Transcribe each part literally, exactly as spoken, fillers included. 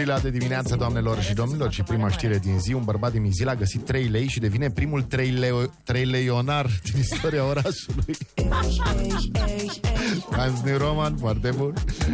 treilea de dimineață, doamnelor și domnilor, și prima știre din zi. Un bărbat din Mizil a găsit trei lei și devine primul trei leo- trei leionar din istoria orașului. Hans New Roman, foarte bun.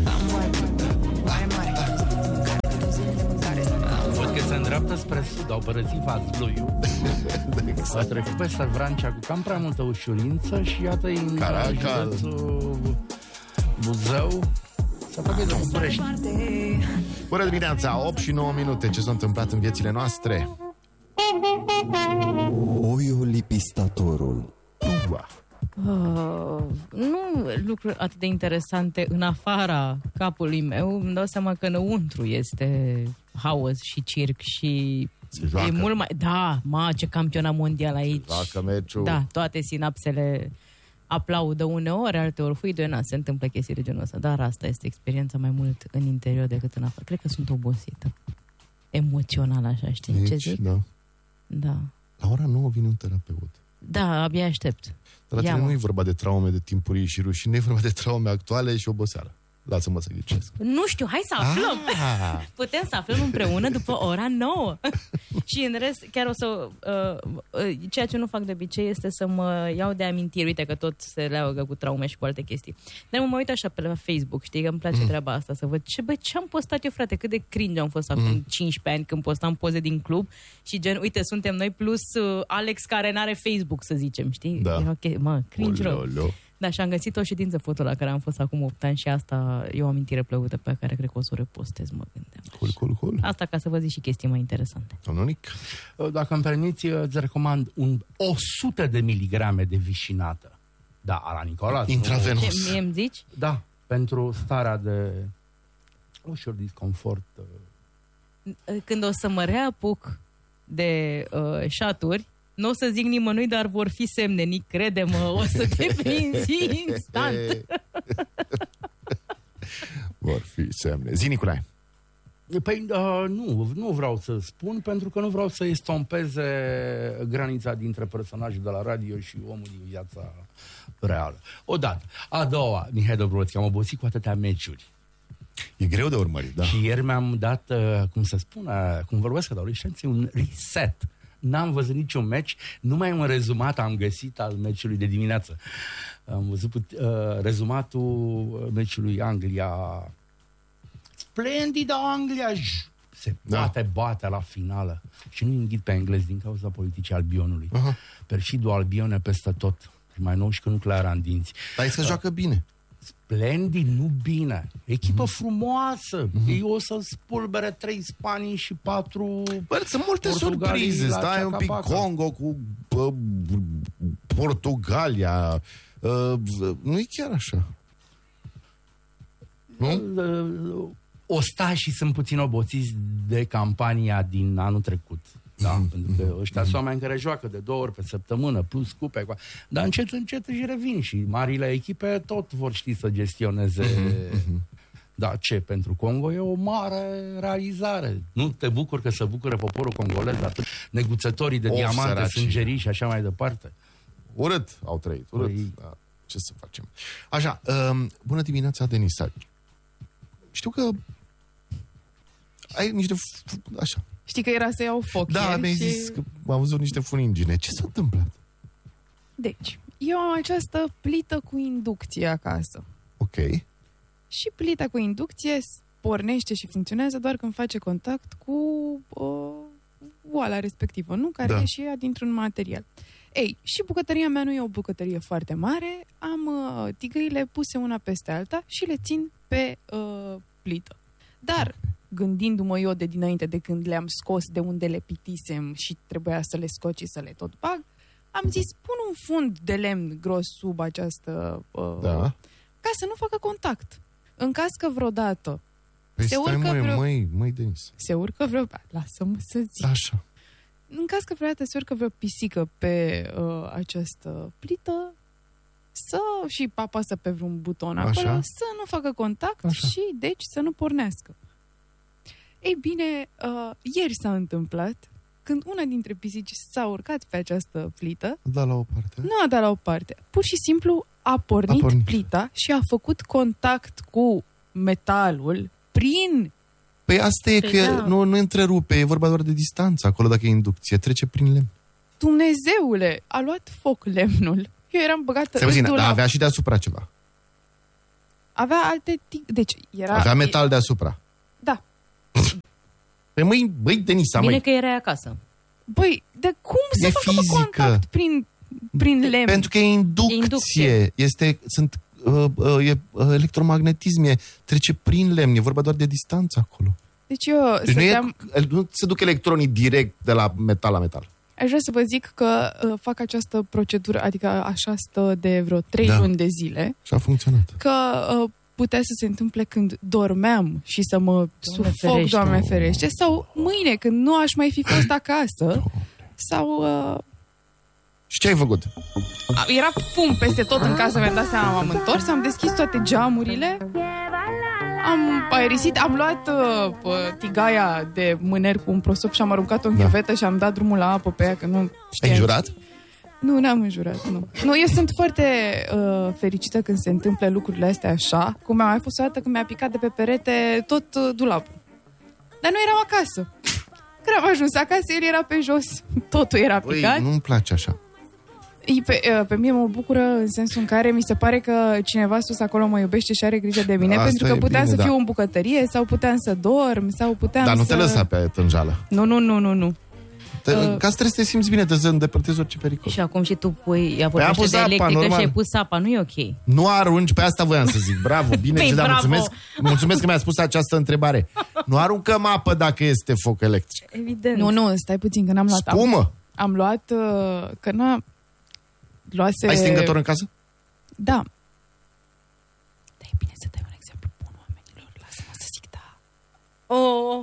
Văd că se îndreaptă spre sud, au părăsit Vaslui-ul. S-a trecut pe Săvrancea cu cam prea multă ușurință și iată-i în județul Buzău. S-a făcut de București. Bună dimineața, opt și nouă minute. Ce s-a întâmplat în viețile noastre? Oiul lipistatorul. Uh, nu lucruri atât de interesante în afara capului meu. Îmi dau seama că înăuntru este haos și circ și e mult mai... Da, ma, ce campionat mondial aici. Joacă meciul. Da, toate sinapsele aplaudă uneori, alteori fuidoina, se întâmplă chestii de genul ăsta. Dar asta este experiența mai mult în interior decât în afară. Cred că sunt obosită. Emoțional, așa, știi Nici, ce zic? Da. Da. La ora nouă vine un terapeut. Da, abia aștept. Dar la Ia-mă. tine nu e vorba de traume de timpurii și rușine, e vorba de traume actuale și oboseală. Lasă-mă să ghicesc. Nu știu, hai să aflăm. Ah. Putem să aflăm împreună după ora nouă. Și în rest, chiar o să... Uh, uh, ceea ce nu fac de obicei este să mă iau de amintiri. Uite că tot se leagă cu traume și cu alte chestii. Dar mă uit așa pe la Facebook, știi, că îmi place mm. treaba asta, să văd ce, bă, ce am postat eu, frate, cât de cringe am fost mm. acum cincisprezece ani când postam poze din club și gen, uite, suntem noi plus uh, Alex care n-are Facebook, să zicem, știi? Da. Era ok, mă, cringe rău. Ololo. Da, și am găsit o ședință foto la care am fost acum opt ani și asta e o amintire plăcută pe care cred că o să o repostez, mă gândeam. Cool, cool, cool. Asta ca să vă zic și chestii mai interesante. Tononic? Dacă îmi permiți, îți recomand un o sută de miligrame de vișinată. Da, la Nicolas. Intravenos. Ce, mie îmi zici? Da, pentru starea de ușor disconfort. Când o să mă reapuc de uh, șaturi, nu o să zic nimănui, dar vor fi semne. Nic, crede-mă, o să te prinzi instant. Vor fi semne. Zi, Nicolae. Păi uh, nu, nu vreau să spun, pentru că nu vreau să estompeze granița dintre personajul de la radio și omul din viața reală. Odată. A doua, Mihai Dobroțchi, am obosit cu atâtea meciuri. E greu de urmărit, da? Și ieri mi-am dat, uh, cum să spun, uh, cum vorbesc adolescenții, un reset. N-am văzut niciun meci, numai un rezumat am găsit al meciului de dimineață. Am văzut uh, rezumatul meciului Anglia. Splendidă Anglia! Se poate da. bate la finală. Și nu înghit pe englez din cauza politicii Albionului. Uh-huh. Perfidul Albione peste tot. Și mai nou și că nucleara în dinți. Dar e să uh, joacă bine. Splendid, nu bine. Echipă uh-huh. frumoasă. Uh-huh. Ei o să spulbere trei Spanii și patru... Bă, sunt multe surprize. Stai un pic, Congo cu uh, Portugalia. Uh, nu e chiar așa. Nu? Uh, ostașii sunt puțin oboțiți de campania din anul trecut. Da, mm-hmm. pentru că ăștia sunt oameni care joacă de două ori pe săptămână, plus cupe. Dar încet, încet își revin și marile echipe tot vor ști să gestioneze. Mm-hmm. Da, ce? Pentru Congo e o mare realizare. Nu te bucur că se bucură poporul congolez, dar neguțătorii de of, diamante, săraci. Sângerii și așa mai departe. Urât au trăit, urât. Păi... Da. Ce să facem? Așa, um, bună dimineața, Denisa. Știu că ai niște... F- așa. Știi că era să iau foc. Da, mi-ai și... zis că am văzut niște funingine. Ce s-a întâmplat? Deci, eu am această plită cu inducție acasă. Ok. Și plita cu inducție pornește și funcționează doar când face contact cu uh, oala respectivă, nu? Care da. e și ea dintr-un material. Ei, și bucătăria mea nu e o bucătărie foarte mare. Am uh, tigăile puse una peste alta și le țin pe uh, plită. Dar... Okay. Gândindu-mă eu de dinainte de când le-am scos de unde le pitisem și trebuia să le scot și să le tot bag, am zis, pun un fund de lemn gros sub această... Uh, da. ca să nu facă contact. În caz că vreodată păi se stai, urcă măi, vreo... măi, măi, Denis. Se urcă vreo... Lasă-mă să zic. Așa. În caz că vreodată se urcă vreo pisică pe uh, această plită, să și apasă pe vreun buton acolo, Așa. să nu facă contact Așa. și deci să nu pornească. Ei bine, uh, ieri s-a întâmplat când una dintre pisici s-a urcat pe această plită. Da, la o parte. Nu a dat la o parte. Pur și simplu a pornit, a pornit plita și a făcut contact cu metalul prin Păi asta e Păi că da. nu, nu întrerupe, e vorba doar de distanță. Acolo dacă e inducție, trece prin lemn. Dumnezeule, a luat foc lemnul. Eu eram băgată Stai în puțin, dulap. dar avea și deasupra ceva. Avea alte... T- deci era... Avea metal deasupra. Da. Păi măi, băi, Denisa, Bine măi. că erai acasă. Băi, de cum E să facă fizică. contact prin, prin lemn? Pentru că e inducție. Inducție. Este, sunt, uh, uh, e uh, electromagnetism, e, trece prin lemn, e vorba doar de distanță acolo. Deci eu Deci nu, e, stăteam... nu se duc electronii direct de la metal la metal. Aș vrea să vă zic că uh, fac această procedură, adică așa stă de vreo trei Da. luni de zile, Și a funcționat. că uh, putea să se întâmple când dormeam și să mă sufoc, ferește. Doamne ferește, sau mâine când nu aș mai fi fost acasă, sau... Uh, Și ce ai făcut? era fum peste tot în casă, mi-am dat seama, m-am întors, am deschis toate geamurile, am aerisit, am luat uh, pă, tigaia de mâner cu un prosop și am aruncat-o în Da. chiuvetă și am dat drumul la apă pe ea, că nu știam. Ai jurat? Nu, n-am înjurat, nu. Nu, eu sunt foarte uh, fericită când se întâmplă lucrurile astea așa, cum a mai fost o dată când mi-a picat de pe perete tot uh, dulapul. Dar nu eram acasă. Când am ajuns acasă, el era pe jos, totul era Băi, picat. nu-mi place așa. Pe, uh, pe mine mă bucură în sensul în care mi se pare că cineva sus acolo mă iubește și are grijă de mine, Asta pentru că e puteam bine, să da. fiu în bucătărie sau puteam să dorm sau puteam Dar nu să... te lăsa pe tânjală. Nu, nu, nu, nu, nu. Te, Uh. ca să trebuie să te simți bine, trebuie să îndepărtezi orice pericol. Și acum și tu pui, ea Păi am vorbește pus de apa, electrică normal. și ai pus apa, nu e ok. Nu arunci, pe asta voiam să zic. Bravo, bine, Păi, Gilda, bravo. mulțumesc. Mulțumesc că mi-a spus această întrebare. Nu aruncăm apă dacă este foc electric. Evident. Nu, nu, stai puțin, că n-am luat am, Spumă. am luat, uh, că n-a... Luase... Ai stingător în casă? Da. Dar e bine să dai un exemplu bun oamenilor. Lasă-mă să zic da. Oh.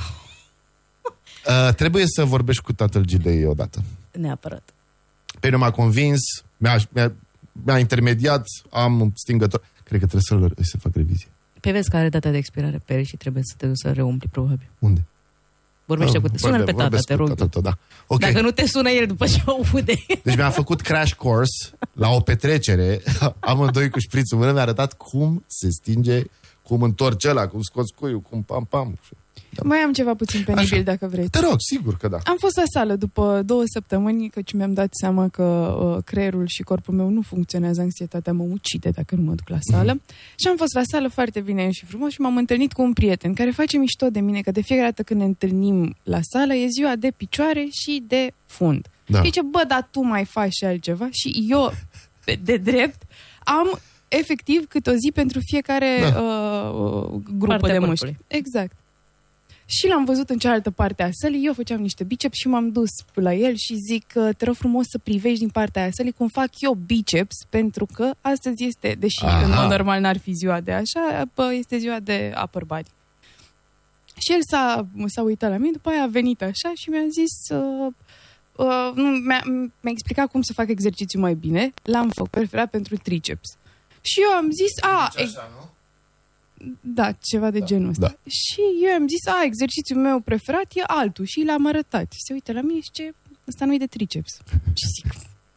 Uh, trebuie să vorbești cu tatăl Gildei odată. Neapărat. Pe nu m-a convins, mi-a, mi-a, mi-a intermediat, am stingător. Cred că trebuie să, să fac revizie. Pe vezi că are data de expirare pe el și trebuie să te duci să reumpli, probabil. Unde? Vorbește Ah, cu sună-l vorbe- pe tata, vorbesc te cu rog. tatăl tău, da. Okay. Dacă nu te sună el după ce aude. Deci mi-a făcut crash course la o petrecere, amândoi cu șprițul în mână, mi-a arătat cum se stinge, cum întorci ăla, cum scoți cuiul, cum pam-pam. Da. Mai am ceva puțin penibil, Așa. dacă vreți. Te rog, sigur că da. Am fost la sală după două săptămâni, căci mi-am dat seama că uh, creierul și corpul meu nu funcționează, anxietatea mă ucide dacă nu mă duc la sală. Mm. Și am fost la sală foarte bine și frumos și m-am întâlnit cu un prieten care face mișto de mine, că de fiecare dată când ne întâlnim la sală e ziua de picioare și de fund. Da. Și zice, bă, dar tu mai faci și altceva? Și eu, de, de drept, am efectiv câte o zi pentru fiecare Da. uh, grupă Partea de mușchi. corpului. Exact. Și l-am văzut în cealaltă parte a sălii, eu făceam niște biceps și m-am dus la el și zic că te rog frumos să privești din partea aia sălii cum fac eu biceps, pentru că astăzi este, deși Aha. în mod normal n-ar fi ziua de așa, bă, este ziua de upper body. Și el s-a, s-a uitat la mine, după aia a venit așa și mi-a zis, uh, uh, nu, mi-a, mi-a explicat cum să fac exercițiu mai bine, l-am făcut preferat pentru triceps. Și eu am zis, a, ex- da, ceva de genul ăsta. Da. Și eu am zis, a, exercițiul meu preferat e altul și l-am arătat. Se uită la mine și ce, ăsta nu e de triceps. Și zic,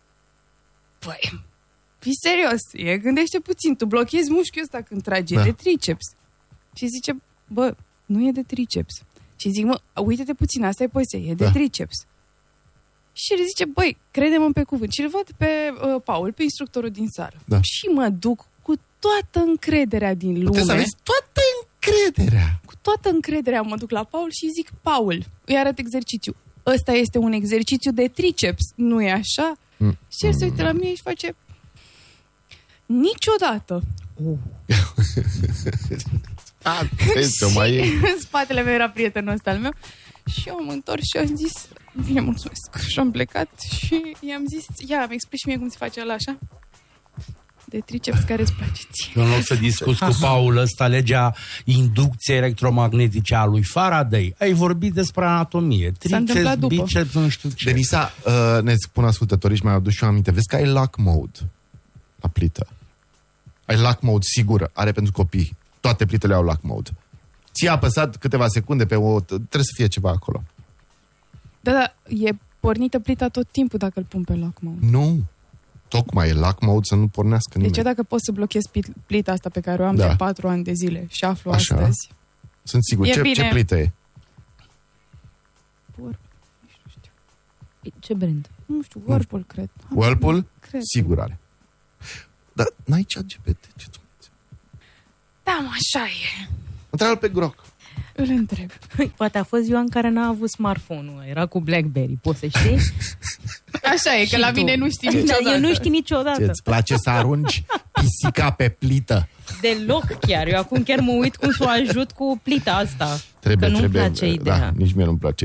băi, fii serios, e, gândește puțin, tu blochezi mușchiul ăsta când tragi, Da. e de triceps. Și zice, bă, nu e de triceps. Și zic, mă, uite-te puțin, asta e poziția, e de Da. triceps. Și el zice, băi, crede-mă pe cuvânt. Și îl văd pe uh, Paul, pe instructorul din sală. Da. Și mă duc cu toată încrederea din lume. Puteți să aveți toată încrederea. Cu toată încrederea mă duc la Paul și zic, Paul, îi arăt exercițiu. Ăsta este un exercițiu de triceps, nu e așa? Mm. Și el se uită la mine și face, niciodată. A, este, mai e. În spatele meu era prietenul ăsta al meu. Și eu am întors și am zis, bine, mulțumesc. Și am plecat și i-am zis, ia, mi explici mie cum se face ăla așa? De triceps care îți place ție. Eu în loc să discuți cu Paul ăsta legea inducției electromagnetice a lui Faraday, ai vorbit despre anatomie. S-a întâmplat Triceps, după. biceps, nu știu ce. Denisa, uh, ne spun ascultătorii și mi-au adus și eu aminte. Vezi că ai lock mode la plită. Ai lock mode, sigur, are pentru copii. Toate plitele au lock mode. Ți-a apăsat câteva secunde pe o... Trebuie să fie ceva acolo. Da, da, e pornită plita tot timpul dacă îl pun pe lock mode. Nu. Tocmai e lock mode să nu pornească nimeni. Deci eu dacă pot să blochez pit- plita asta pe care o am Da. de patru ani de zile și aflu Așa. astăzi, Sunt sigur. E Ce, bine. ce plită e? Por... Ce brand? Nu știu, Whirlpool, cred. Whirlpool? Cred. Sigur are. Dar n-ai chat G P T. Ce tu... Da, mă, așa e. Întreabă pe Groc. Îl întreb. Poate a fost ziua în care n-a avut smartphone-ul. Era cu BlackBerry. Poți să știi? Așa e, că Și la tu. mine nu știi Da, niciodată. eu nu știu niciodată. Ce-ți place să arunci pisica pe plită? Deloc chiar. Eu acum chiar mă uit cum să o ajut cu plita asta. Trebuie, că nu-mi trebuie. place ideea. Da, nici mie nu-mi place